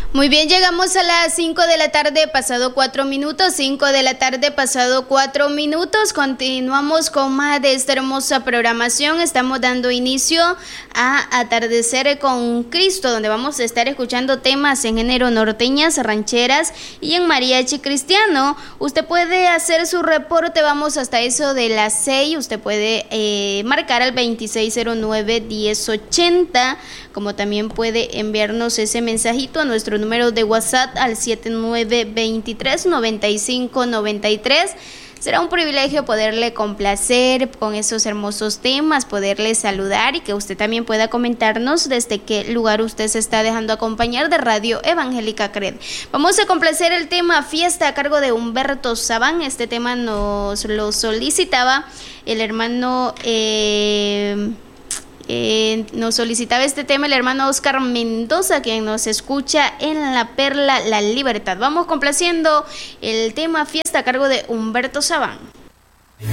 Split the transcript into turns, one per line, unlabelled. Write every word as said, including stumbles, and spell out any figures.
Muy bien, llegamos a las cinco de la tarde, pasado cuatro minutos, cinco de la tarde, pasado cuatro minutos, continuamos con más de esta hermosa programación, estamos dando inicio a Atardecer con Cristo, donde vamos a estar escuchando temas en género norteñas, rancheras y en mariachi cristiano. Usted puede hacer su reporte, vamos hasta eso de las seis, usted puede eh, marcar al veintiséis cero nueve, diez ochenta, como también puede enviarnos ese mensajito a nuestro número de WhatsApp al siete nueve dos tres, nueve cinco nueve tres. Será un privilegio poderle complacer con esos hermosos temas, poderle saludar y que usted también pueda comentarnos desde qué lugar usted se está dejando acompañar de Radio Evangélica C R E D. Vamos a complacer el tema Fiesta a cargo de Humberto Sabán. Este tema nos lo solicitaba el hermano... Eh, Eh, nos solicitaba este tema el hermano Oscar Mendoza, quien nos escucha en La Perla La Libertad. Vamos complaciendo el tema Fiesta a cargo de Humberto Sabán.